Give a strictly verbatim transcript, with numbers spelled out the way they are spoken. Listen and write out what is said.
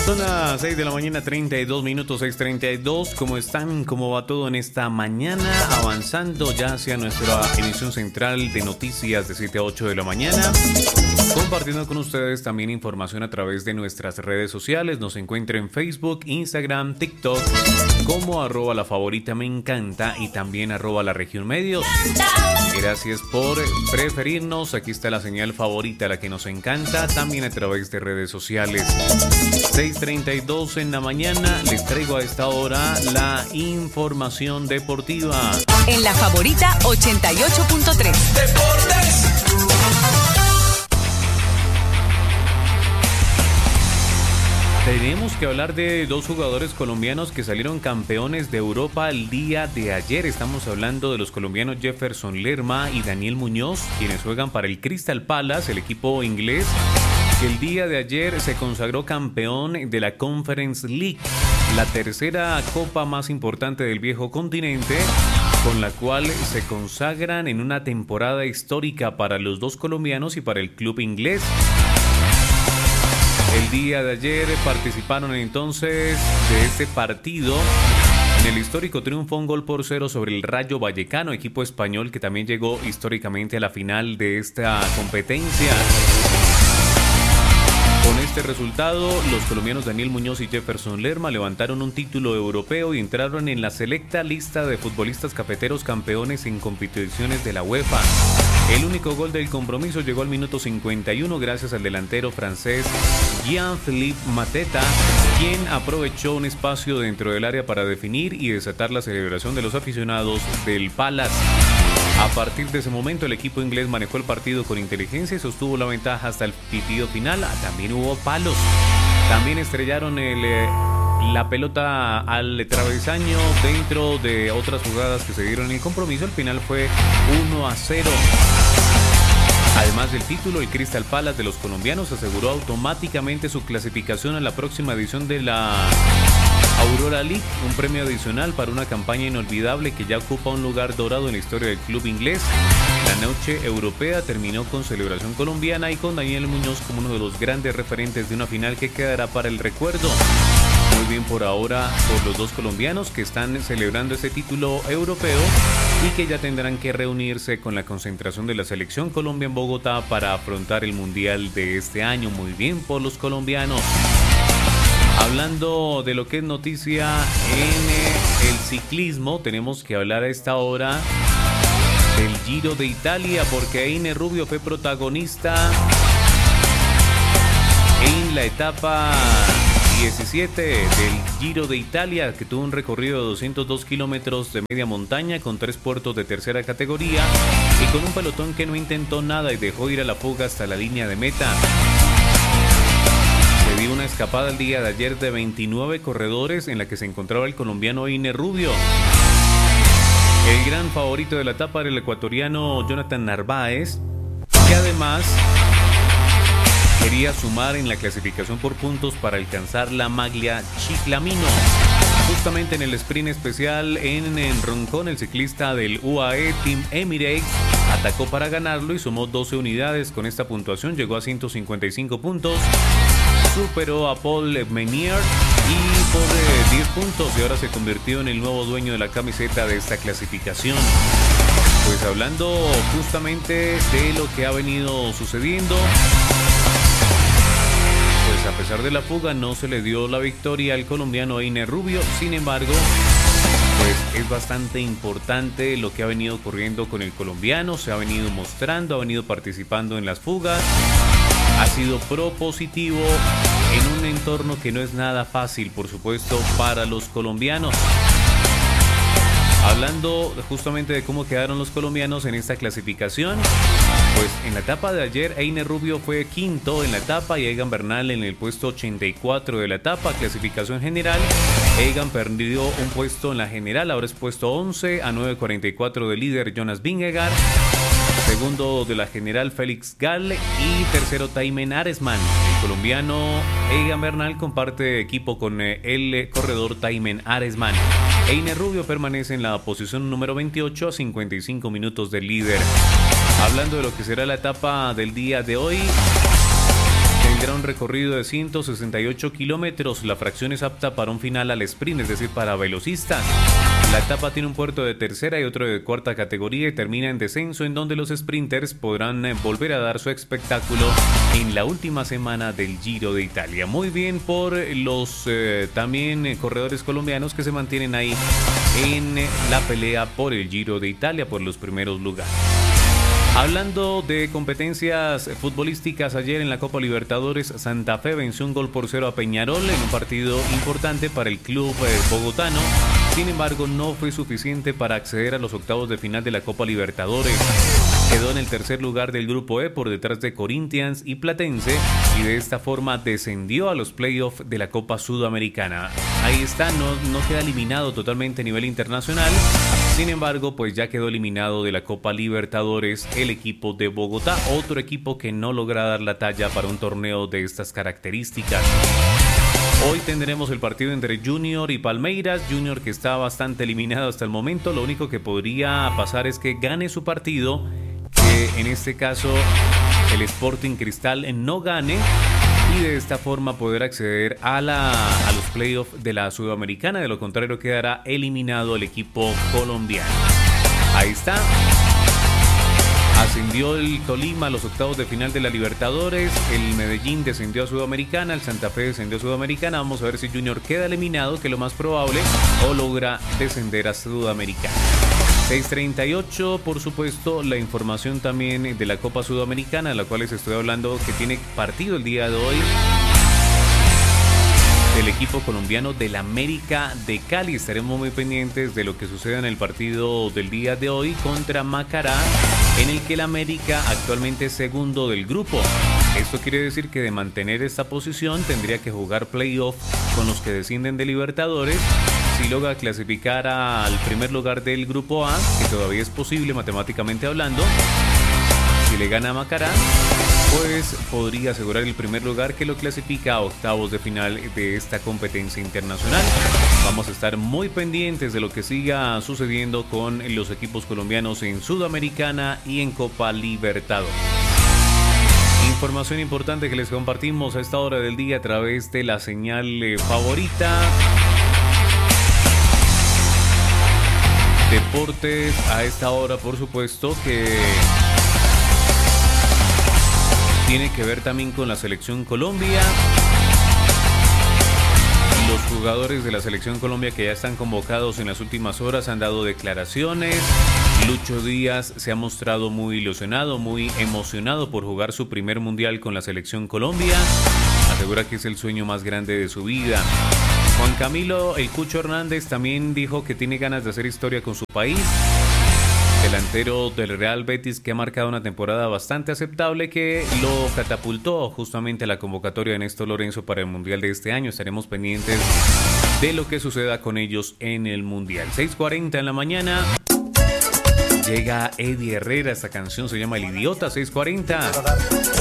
Son las seis de la mañana, treinta y dos minutos, seis treinta y dos. ¿Cómo están? ¿Cómo va todo en esta mañana? Avanzando ya hacia nuestra emisión central de noticias de siete a ocho de la mañana. Compartiendo con ustedes también información a través de nuestras redes sociales. Nos encuentra en Facebook, Instagram, TikTok como arroba la favorita me encanta y también arroba la región medios. Gracias por preferirnos. Aquí está la señal favorita, la que nos encanta, también a través de redes sociales. seis treinta y dos en la mañana, les traigo a esta hora la información deportiva. En la favorita ochenta y ocho punto tres. Deportes. Tenemos que hablar de dos jugadores colombianos que salieron campeones de Europa el día de ayer. Estamos hablando de los colombianos Jefferson Lerma y Daniel Muñoz, quienes juegan para el Crystal Palace, el equipo inglés, que el día de ayer se consagró campeón de la Conference League, la tercera copa más importante del viejo continente, con la cual se consagran en una temporada histórica para los dos colombianos y para el club inglés. El día de ayer participaron entonces de este partido en el histórico triunfo un gol por cero sobre el Rayo Vallecano, equipo español que también llegó históricamente a la final de esta competencia. Con este resultado, los colombianos Daniel Muñoz y Jefferson Lerma levantaron un título europeo y entraron en la selecta lista de futbolistas cafeteros campeones en competiciones de la UEFA. El único gol del compromiso llegó al minuto cincuenta y uno gracias al delantero francés Jean-Philippe Mateta, quien aprovechó un espacio dentro del área para definir y desatar la celebración de los aficionados del Palace. A partir de ese momento, el equipo inglés manejó el partido con inteligencia y sostuvo la ventaja hasta el pitido final. También hubo palos. También estrellaron el, eh, la pelota al travesaño dentro de otras jugadas que se dieron en el compromiso. El final fue uno a cero. Además del título, el Crystal Palace de los colombianos aseguró automáticamente su clasificación a la próxima edición de la Aurora League, un premio adicional para una campaña inolvidable que ya ocupa un lugar dorado en la historia del club inglés. La noche europea terminó con celebración colombiana y con Daniel Muñoz como uno de los grandes referentes de una final que quedará para el recuerdo. Muy bien por ahora por los dos colombianos que están celebrando este título europeo y que ya tendrán que reunirse con la concentración de la selección Colombia en Bogotá para afrontar el mundial de este año. Muy bien por los colombianos. Hablando de lo que es noticia en el ciclismo, tenemos que hablar a esta hora del Giro de Italia, porque Einer Rubio fue protagonista en la etapa diecisiete del Giro de Italia, que tuvo un recorrido de doscientos dos kilómetros de media montaña con tres puertos de tercera categoría y con un pelotón que no intentó nada y dejó ir a la fuga hasta la línea de meta. Se dio una escapada el día de ayer de veintinueve corredores en la que se encontraba el colombiano Einer Rubio. El gran favorito de la etapa era el ecuatoriano Jonathan Narváez, que además quería sumar en la clasificación por puntos para alcanzar la maglia Chiclamino. Justamente en el sprint especial en, en Roncón, el ciclista del U A E Team Emirates atacó para ganarlo y sumó doce unidades. Con esta puntuación llegó a ciento cincuenta y cinco puntos, superó a Paul Menier y por eh, diez puntos y ahora se convirtió en el nuevo dueño de la camiseta de esta clasificación. Pues hablando justamente de lo que ha venido sucediendo, pues a pesar de la fuga no se le dio la victoria al colombiano Einer Rubio. Sin embargo, pues es bastante importante lo que ha venido ocurriendo con el colombiano. Se ha venido mostrando, ha venido participando en las fugas, ha sido propositivo en un entorno que no es nada fácil, por supuesto, para los colombianos. Hablando justamente de cómo quedaron los colombianos en esta clasificación, pues en la etapa de ayer Einer Rubio fue quinto en la etapa y Egan Bernal en el puesto ochenta y cuatro de la etapa. Clasificación general, Egan perdió un puesto en la general, ahora es puesto once a nueve cuarenta y cuatro del líder Jonas Vingegaard. Segundo de la general Félix Gall y tercero Taimen Aresman. El colombiano Egan Bernal comparte equipo con el corredor Taimen Aresman. Einer Rubio permanece en la posición número veintiocho a cincuenta y cinco minutos del líder. Hablando de lo que será la etapa del día de hoy, tendrá un recorrido de ciento sesenta y ocho kilómetros. La fracción es apta para un final al sprint, es decir, para velocistas. La etapa tiene un puerto de tercera y otro de cuarta categoría y termina en descenso, en donde los sprinters podrán eh, volver a dar su espectáculo en la última semana del Giro de Italia. Muy bien por los eh, también eh, corredores colombianos que se mantienen ahí en eh, la pelea por el Giro de Italia, por los primeros lugares. Hablando de competencias futbolísticas, ayer en la Copa Libertadores, Santa Fe venció un gol por cero a Peñarol en un partido importante para el club eh, bogotano. Sin embargo, no fue suficiente para acceder a los octavos de final de la Copa Libertadores. Quedó en el tercer lugar del Grupo E por detrás de Corinthians y Platense y de esta forma descendió a los playoffs de la Copa Sudamericana. Ahí está, no, no queda eliminado totalmente a nivel internacional. Sin embargo, pues ya quedó eliminado de la Copa Libertadores el equipo de Bogotá, otro equipo que no logra dar la talla para un torneo de estas características. Hoy tendremos el partido entre Junior y Palmeiras. Junior, que está bastante eliminado hasta el momento, lo único que podría pasar es que gane su partido, que en este caso el Sporting Cristal no gane, y de esta forma poder acceder a, la, a los playoffs de la Sudamericana. De lo contrario, quedará eliminado el equipo colombiano. Ahí está. Ascendió el Tolima a los octavos de final de la Libertadores, el Medellín descendió a Sudamericana, el Santa Fe descendió a Sudamericana. Vamos a ver si Junior queda eliminado, que es lo más probable, o logra descender a Sudamericana. seis treinta y ocho, por supuesto, la información también de la Copa Sudamericana, de la cual les estoy hablando, que tiene partido el día de hoy. El equipo colombiano del América de Cali. Estaremos muy pendientes de lo que suceda en el partido del día de hoy contra Macará, en el que el América actualmente es segundo del grupo. Esto quiere decir que de mantener esta posición tendría que jugar playoff con los que descienden de Libertadores. Si logra clasificar al primer lugar del grupo A, que todavía es posible matemáticamente hablando, si le gana a Macará, pues podría asegurar el primer lugar, que lo clasifica a octavos de final de esta competencia internacional. Vamos a estar muy pendientes de lo que siga sucediendo con los equipos colombianos en Sudamericana y en Copa Libertadores. Información importante que les compartimos a esta hora del día a través de la señal eh, favorita. Deportes a esta hora, por supuesto, que tiene que ver también con la Selección Colombia. Los jugadores de la Selección Colombia que ya están convocados en las últimas horas han dado declaraciones. Lucho Díaz se ha mostrado muy ilusionado, muy emocionado por jugar su primer mundial con la Selección Colombia. Asegura que es el sueño más grande de su vida. Juan Camilo El Cucho Hernández también dijo que tiene ganas de hacer historia con su país. Delantero del Real Betis, que ha marcado una temporada bastante aceptable, que lo catapultó justamente a la convocatoria de Néstor Lorenzo para el Mundial de este año. Estaremos pendientes de lo que suceda con ellos en el Mundial. seis cuarenta en la mañana. Llega Eddie Herrera, esta canción se llama El Idiota. seis cuarenta.